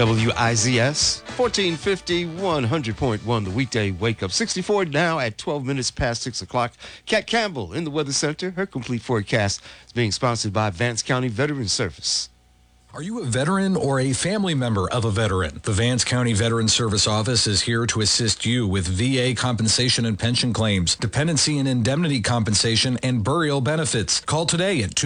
WIZS 1450 100.1, the weekday wake up. 64 now at 12 minutes past 6 o'clock. Kat Campbell in the Weather Center. Her complete forecast is being sponsored by Vance County Veterans Service. Are you a veteran or a family member of a veteran? The Vance County Veterans Service Office is here to assist you with VA compensation and pension claims, dependency and indemnity compensation, and burial benefits. Call today at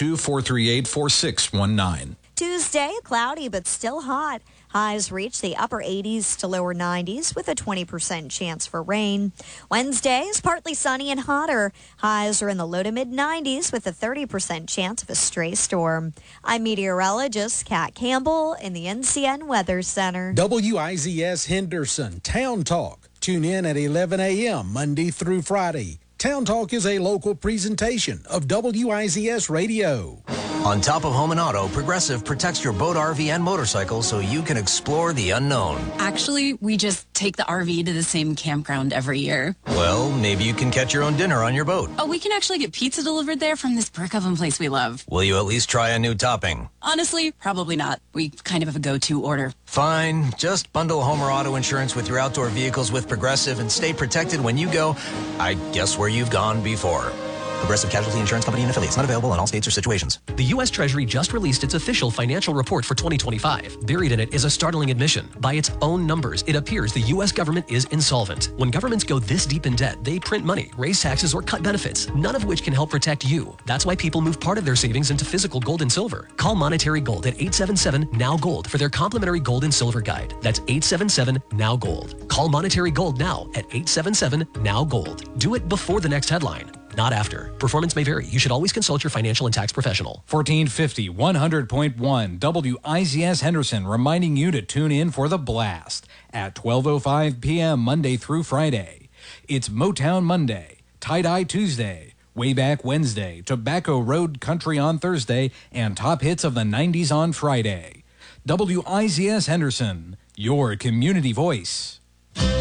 252-438-4619. Tuesday, cloudy but still hot. Highs reach the upper 80s to lower 90s with a 20% chance for rain. Wednesday is partly sunny and hotter. Highs are in the low to mid 90s with a 30% chance of a stray storm. I'm meteorologist Kat Campbell in the NCN Weather Center. WIZS Henderson Town Talk. Tune in at 11 a.m. Monday through Friday. Town Talk is a local presentation of WIZS Radio. On top of home and auto, Progressive protects your boat, RV, and motorcycle so you can explore the unknown. Actually, we just take the RV to the same campground every year. Well, maybe you can catch your own dinner on your boat. Oh, we can actually get pizza delivered there from this brick oven place we love. Will you at least try a new topping? Honestly, probably not. We kind of have a go-to order. Fine. Just bundle home or auto insurance with your outdoor vehicles with Progressive and stay protected when you go, I guess, where you've gone before. Progressive Casualty Insurance Company and affiliates. Not available in all states or situations. The U.S. Treasury just released its official financial report for 2025. Buried in it is a startling admission. By its own numbers, it appears the U.S. government is insolvent. When governments go this deep in debt, they print money, raise taxes, or cut benefits, none of which can help protect you. That's why people move part of their savings into physical gold and silver. Call Monetary Gold at 877-NOW-GOLD for their complimentary gold and silver guide. That's 877-NOW-GOLD. Call Monetary Gold now at 877-NOW-GOLD. Do it before the next headline, not after. Performance may vary. You should always consult your financial and tax professional. 1450 100.1 WIZS Henderson reminding you to tune in for The Blast at 12:05 p.m. Monday through Friday. It's Motown Monday, Tie-Dye Tuesday, Way Back Wednesday, Tobacco Road Country on Thursday, and Top Hits of the 90s on Friday. WIZS Henderson, your community voice.